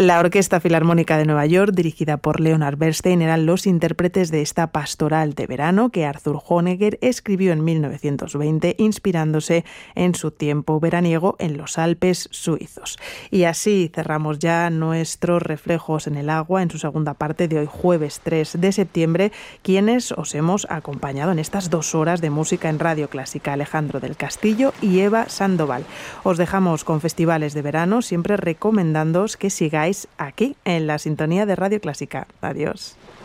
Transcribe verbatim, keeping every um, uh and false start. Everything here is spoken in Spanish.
La Orquesta Filarmónica de Nueva York, dirigida por Leonard Bernstein, eran los intérpretes de esta pastoral de verano que Arthur Honegger escribió en mil novecientos veinte, inspirándose en su tiempo veraniego en los Alpes suizos. Y así cerramos ya nuestros reflejos en el agua en su segunda parte de hoy, jueves tres de septiembre, quienes os hemos acompañado en estas dos horas de música en Radio Clásica, Alejandro del Castillo y Eva Sandoval. Os dejamos con festivales de verano, siempre recomendándoos que sigáis aquí en la sintonía de Radio Clásica. Adiós.